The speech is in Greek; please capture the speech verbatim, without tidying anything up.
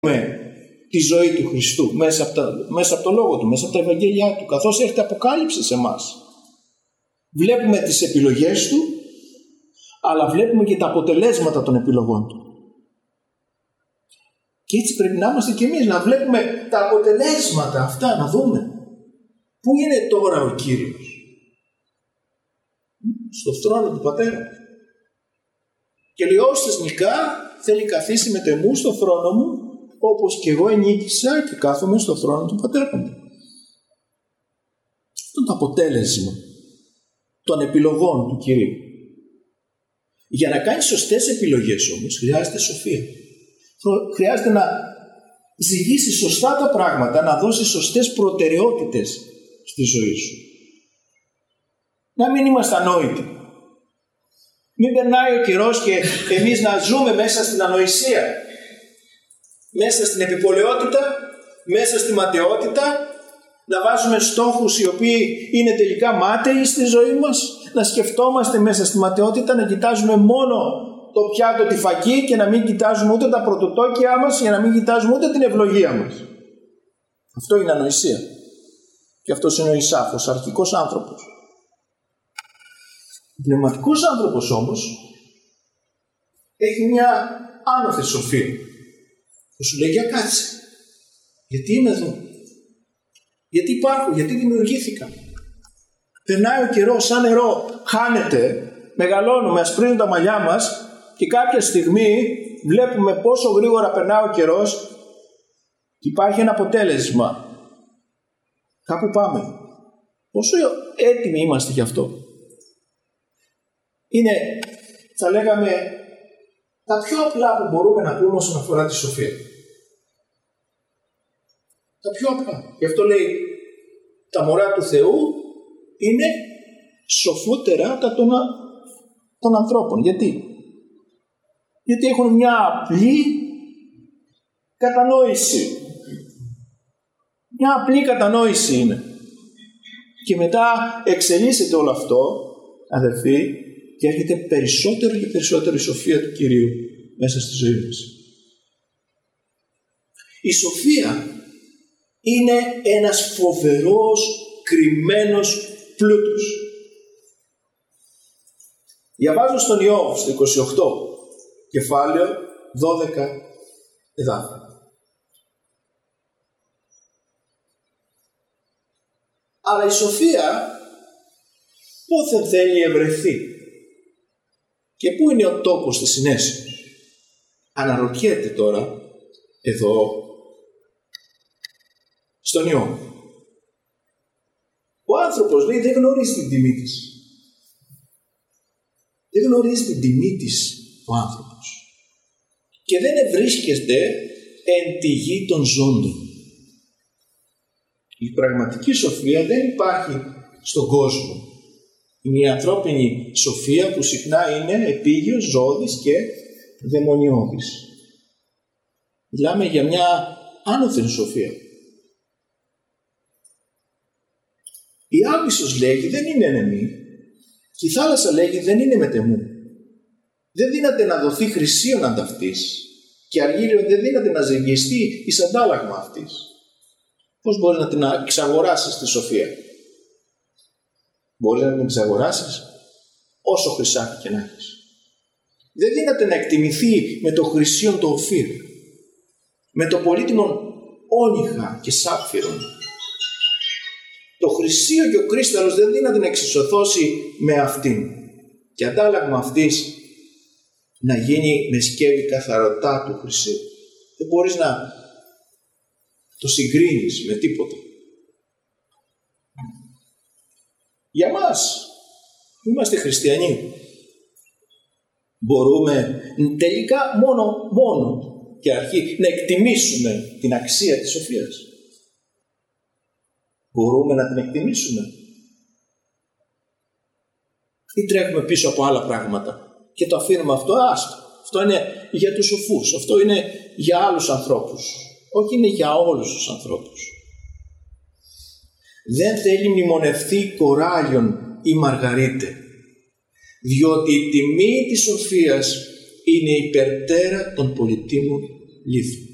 με τη ζωή του Χριστού μέσα από, τα, μέσα από το Λόγο Του, μέσα από τα Ευαγγέλια Του, καθώς έρχεται αποκάλυψη σε εμάς. Βλέπουμε τις επιλογές Του, αλλά βλέπουμε και τα αποτελέσματα των επιλογών Του. Και έτσι πρέπει να είμαστε και εμείς, να βλέπουμε τα αποτελέσματα αυτά, να δούμε. Πού είναι τώρα ο Κύριος? Στο θρόνο του Πατέρα. Και λέει, όσες νικά θέλει καθίσει με τεμού στο θρόνο μου, όπως και εγώ ενίκησα και κάθομαι στο θρόνο του Πατέρα μου. Αυτό είναι το αποτέλεσμα των επιλογών του Κυρίου. Για να κάνεις σωστές επιλογές όμως χρειάζεται σοφία. Χρειάζεται να ζυγίσεις σωστά τα πράγματα, να δώσεις σωστές προτεραιότητες στη ζωή σου. Να μην είμαστε ανόητοι. Μην περνάει ο καιρός και εμείς να ζούμε μέσα στην ανοησία, μέσα στην επιπολαιότητα, μέσα στη ματαιότητα, να βάζουμε στόχους οι οποίοι είναι τελικά μάταιοι στη ζωή μας, να σκεφτόμαστε μέσα στη ματαιότητα, να κοιτάζουμε μόνο το πιάτο, τη φακή και να μην κοιτάζουμε ούτε τα πρωτοτόκια μας, για να μην κοιτάζουμε ούτε την ευλογία μας. Αυτό είναι ανοησία. Και αυτός είναι ο Ισάφος, αρχικός άνθρωπος. Ο πνευματικός άνθρωπος όμως έχει μια άνωθη σοφία που σου λέει, για κάτσε, γιατί είμαι εδώ, γιατί υπάρχω, γιατί δημιουργήθηκα. Περνάει ο καιρός, σαν νερό χάνεται, μεγαλώνουμε, ασπρίζουν τα μαλλιά μας και κάποια στιγμή βλέπουμε πόσο γρήγορα περνάει ο καιρός και υπάρχει ένα αποτέλεσμα. Κάπου πάμε. Πόσο έτοιμοι είμαστε γι' αυτό? Είναι, θα λέγαμε, τα πιο απλά που μπορούμε να πούμε όσον αφορά τη σοφία. Τα πιο απλά. Γι' αυτό λέει, τα μωρά του Θεού είναι σοφότερα τα των, των ανθρώπων. Γιατί? Γιατί έχουν μια απλή κατανόηση. Μια απλή κατανόηση είναι. Και μετά εξελίσσεται όλο αυτό, αδερφοί, και έρχεται περισσότερο και περισσότερο η σοφία του Κυρίου μέσα στη ζωή μας. Η σοφία είναι ένας φοβερός κρυμμένος πλούτος. Διαβάζω στον Ιώβ στο είκοσι οκτώ κεφάλαιο δώδεκα εδάφια. Αλλά η σοφία πόθεν θέλει ευρεθεί και πού είναι ο τόπος της συνέσεως? Αναρωτιέται τώρα εδώ στον Ιώβ. Ο άνθρωπος, λέει, δεν γνωρίζει την τιμή της. Δεν γνωρίζει την τιμή της ο άνθρωπος. Και δεν ευρίσκεστε εν τη γη των ζώντων. Η πραγματική σοφία δεν υπάρχει στον κόσμο. Είναι η ανθρώπινη σοφία που συχνά είναι επίγειος, ζώδης και δαιμονιώδης. Μιλάμε για μια άνωθεν σοφία. Η άμυσος, λέγει, δεν είναι ενεμή και η θάλασσα, λέγει, δεν είναι μετεμού. Δεν δύναται να δοθεί χρυσίον ανταυτής και αργύριον δεν δύναται να ζυγιστεί εις αντάλλαγμα αυτής. Πώς μπορείς να την εξαγοράσεις τη σοφία? Μπορείς να την εξαγοράσεις όσο χρυσάφι και να έχεις. Δεν δύναται να εκτιμηθεί με το χρυσίον το οφύρ, με το πολύτιμον όνυχα και σάπφυρον. Το χρυσίο και ο κρίσταλος δεν δύναται να εξισωθώσει με αυτήν και αντάλλαγμα αυτής να γίνει με σκεύη καθαρωτά του χρυσίου. Δεν μπορείς να το συγκρίνεις με τίποτα. Για μας, είμαστε χριστιανοί, μπορούμε τελικά μόνο, μόνο και αρχή να εκτιμήσουμε την αξία της σοφίας. Μπορούμε να την εκτιμήσουμε ή τρέχουμε πίσω από άλλα πράγματα και το αφήνουμε αυτό? Άστο. Αυτό είναι για τους σοφούς, αυτό είναι για άλλους ανθρώπους, όχι, είναι για όλους τους ανθρώπους. Δεν θέλει μνημονευτεί κοράλιον ή μαργαρίτε, διότι η τιμή της σοφίας είναι υπερτέρα των πολυτίμων λίθων.